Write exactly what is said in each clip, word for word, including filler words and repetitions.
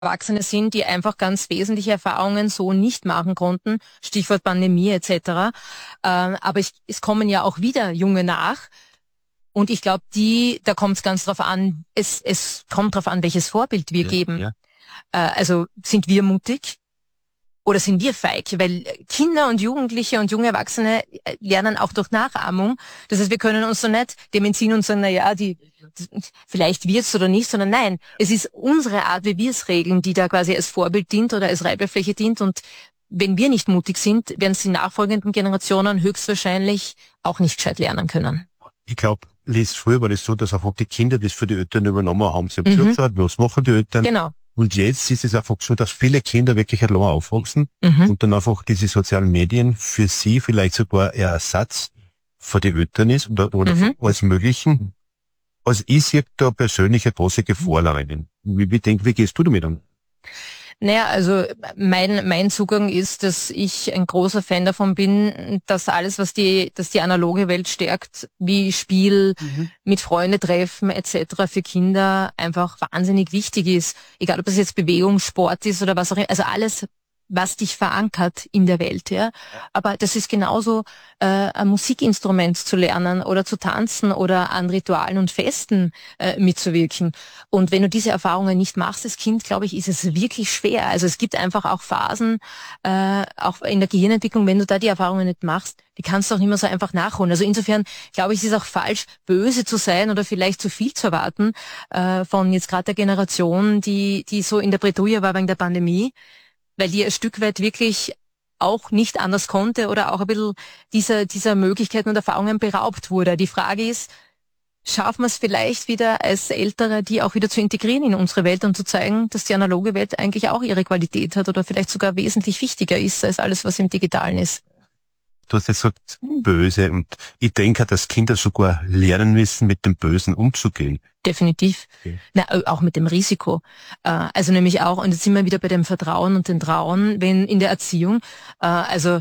Erwachsene sind, die einfach ganz wesentliche Erfahrungen so nicht machen konnten, Stichwort Pandemie et cetera. Ähm, aber ich, es kommen ja auch wieder Junge nach. Und ich glaube, die, da kommt es ganz drauf an, es, es kommt drauf an, welches Vorbild wir ja, geben. Ja. Äh, also sind wir mutig oder sind wir feig? Weil Kinder und Jugendliche und junge Erwachsene lernen auch durch Nachahmung. Das heißt, wir können uns so nicht dem entziehen und sagen, na ja, die, vielleicht wird's oder nicht, sondern nein, es ist unsere Art, wie wir es regeln, die da quasi als Vorbild dient oder als Reibefläche dient. Und wenn wir nicht mutig sind, werden es die nachfolgenden Generationen höchstwahrscheinlich auch nicht gescheit lernen können. Ich glaube, Lies, früher war das so, dass einfach die Kinder das für die Eltern übernommen haben. Sie haben mhm. gesagt, was machen die Eltern? Genau. Und jetzt ist es einfach so, dass viele Kinder wirklich allein aufwachsen Mhm. und dann einfach diese sozialen Medien für sie vielleicht sogar ein Ersatz für die Eltern ist oder, oder Mhm. als möglichen. Also ich sehe da persönlich eine große Gefahr darin. Wie, wie, denk, wie gehst du damit um? Naja, also mein mein Zugang ist, dass ich ein großer Fan davon bin, dass alles, was die, dass die analoge Welt stärkt, wie Spiel, mhm. mit Freunde treffen et cetera für Kinder einfach wahnsinnig wichtig ist. Egal, ob das jetzt Bewegung, Sport ist oder was auch immer. Also alles, was dich verankert in der Welt, ja. Aber das ist genauso, äh, ein Musikinstrument zu lernen oder zu tanzen oder an Ritualen und Festen äh, mitzuwirken. Und wenn du diese Erfahrungen nicht machst als Kind, glaube ich, ist es wirklich schwer. Also es gibt einfach auch Phasen, äh, auch in der Gehirnentwicklung, wenn du da die Erfahrungen nicht machst, die kannst du auch nicht mehr so einfach nachholen. Also insofern, glaube ich, ist es auch falsch, böse zu sein oder vielleicht zu viel zu erwarten äh, von jetzt gerade der Generation, die die so in der Bredouille war wegen der Pandemie, weil die ein Stück weit wirklich auch nicht anders konnte oder auch ein bisschen dieser, dieser Möglichkeiten und Erfahrungen beraubt wurde. Die Frage ist, schaffen wir es vielleicht wieder als Ältere, die auch wieder zu integrieren in unsere Welt und zu zeigen, dass die analoge Welt eigentlich auch ihre Qualität hat oder vielleicht sogar wesentlich wichtiger ist als alles, was im Digitalen ist. Du hast jetzt gesagt, böse, und ich denke, dass Kinder sogar lernen müssen, mit dem Bösen umzugehen. Definitiv. Okay. Na, auch mit dem Risiko. Also nämlich auch, und jetzt sind wir wieder bei dem Vertrauen und dem Trauen, wenn in der Erziehung, also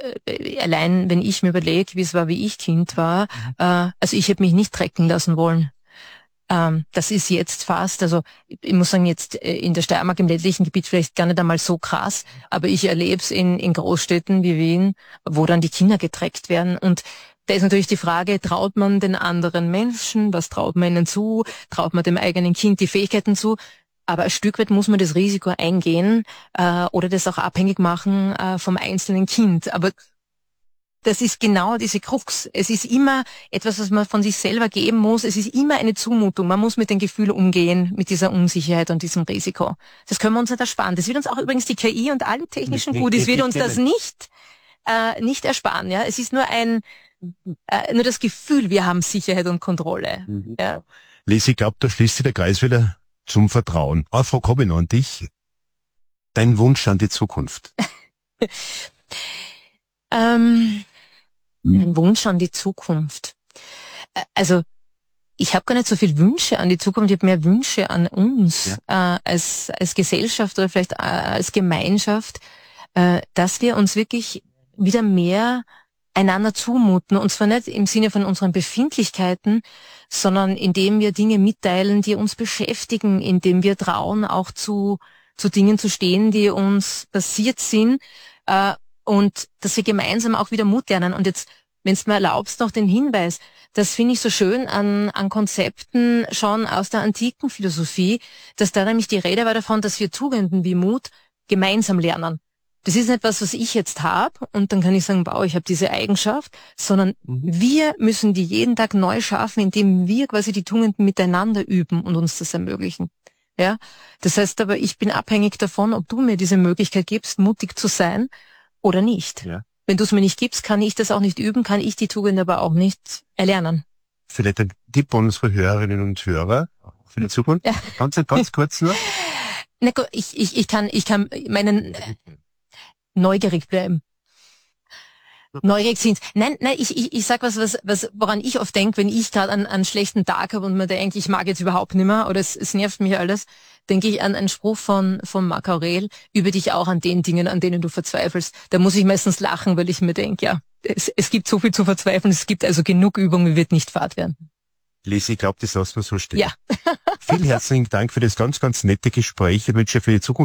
allein wenn ich mir überlege, wie es war, wie ich Kind war, mhm. also ich hätte mich nicht trecken lassen wollen. Ähm, das ist jetzt fast, also ich muss sagen, jetzt in der Steiermark im ländlichen Gebiet vielleicht gar nicht einmal so krass, aber ich erlebe es in, in Großstädten wie Wien, wo dann die Kinder getreckt werden. Und da ist natürlich die Frage, traut man den anderen Menschen, was traut man ihnen zu, traut man dem eigenen Kind die Fähigkeiten zu? Aber ein Stück weit muss man das Risiko eingehen äh, oder das auch abhängig machen äh, vom einzelnen Kind. Aber das ist genau diese Krux. Es ist immer etwas, was man von sich selber geben muss. Es ist immer eine Zumutung. Man muss mit den Gefühlen umgehen, mit dieser Unsicherheit und diesem Risiko. Das können wir uns nicht ersparen. Das wird uns auch übrigens die K I und alle technischen Goodies wird uns das nicht äh, nicht ersparen. Ja, es ist nur ein äh, nur das Gefühl, wir haben Sicherheit und Kontrolle. Mhm. Ja. Lies, ich glaube, da schließt sich der Kreis wieder zum Vertrauen. Eine Frage habe ich noch an dich. Dein Wunsch an die Zukunft? ähm... Ein Wunsch an die Zukunft. Also ich habe gar nicht so viel Wünsche an die Zukunft, ich habe mehr Wünsche an uns ja. äh, als als Gesellschaft oder vielleicht äh, als Gemeinschaft, äh, dass wir uns wirklich wieder mehr einander zumuten. Und zwar nicht im Sinne von unseren Befindlichkeiten, sondern indem wir Dinge mitteilen, die uns beschäftigen, indem wir trauen, auch zu zu Dingen zu stehen, die uns passiert sind. Äh, Und dass wir gemeinsam auch wieder Mut lernen. Und jetzt, wenn es mir erlaubst, noch den Hinweis, das finde ich so schön an, an Konzepten schon aus der antiken Philosophie, dass da nämlich die Rede war davon, dass wir Tugenden wie Mut gemeinsam lernen. Das ist nicht etwas, was ich jetzt habe und dann kann ich sagen, wow, ich habe diese Eigenschaft, sondern mhm. wir müssen die jeden Tag neu schaffen, indem wir quasi die Tugenden miteinander üben und uns das ermöglichen. Ja, das heißt aber, ich bin abhängig davon, ob du mir diese Möglichkeit gibst, mutig zu sein oder nicht. Ja. Wenn du es mir nicht gibst, kann ich das auch nicht üben, kann ich die Tugend aber auch nicht erlernen. Vielleicht ein Tipp an unsere Hörerinnen und Hörer für die Zukunft? Ja. Ganz, ganz kurz nur. Na gut, ich, ich, ich kann, ich kann meinen äh, neugierig bleiben. Neugierig sind. Nein, nein, ich, ich, ich sag was, was, was, woran ich oft denke, wenn ich gerade einen, einen schlechten Tag habe und mir denke, ich mag jetzt überhaupt nicht mehr oder es, es nervt mich alles, denke ich an einen Spruch von, von Marc Aurel, übe dich auch an den Dingen, an denen du verzweifelst. Da muss ich meistens lachen, weil ich mir denke, ja, es, es gibt so viel zu verzweifeln, es gibt also genug Übung, wie wird nicht fad werden. Lisi, ich glaube, das lassen wir so stehen. Ja. Vielen herzlichen Dank für das ganz, ganz nette Gespräch. Ich wünsche für die Zukunft